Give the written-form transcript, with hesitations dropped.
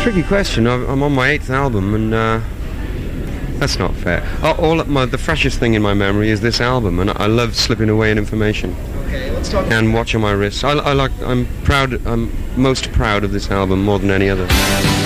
tricky question. I'm on my 8th album, and that's not fair. The freshest thing in my memory is this album, and I love slipping away in information. Okay, let's talk. And watching my wrists. I'm most proud of this album more than any other.